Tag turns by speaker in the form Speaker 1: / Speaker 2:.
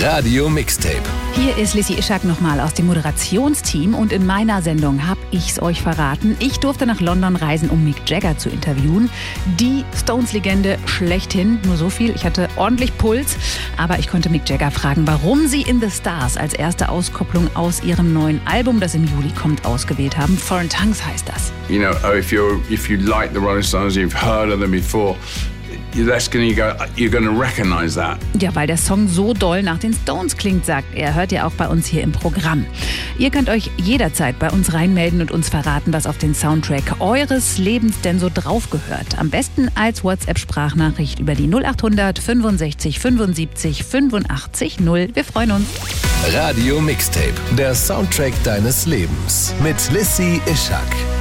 Speaker 1: Radio Mixtape.
Speaker 2: Hier ist Lissy Ishak nochmal aus dem Moderationsteam und in meiner Sendung habe ich's euch verraten. Ich durfte nach London reisen, um Mick Jagger zu interviewen. Die Stones-Legende schlechthin. Nur so viel, ich hatte ordentlich Puls. Aber ich konnte Mick Jagger fragen, warum sie In the Stars als erste Auskopplung aus ihrem neuen Album, das im Juli kommt, ausgewählt haben. Foreign Tongues heißt das.
Speaker 3: You know, if you like the Rolling Stones, you've heard of them before. You're gonna recognize that.
Speaker 2: Ja, weil der Song so doll nach den Stones klingt, sagt er. Hört ihr auch bei uns hier im Programm. Ihr könnt euch jederzeit bei uns reinmelden und uns verraten, was auf den Soundtrack eures Lebens denn so drauf gehört. Am besten als WhatsApp-Sprachnachricht über die 0800 65 75 85 0. Wir freuen uns.
Speaker 1: Radio Mixtape, der Soundtrack deines Lebens mit Lissy Ishak.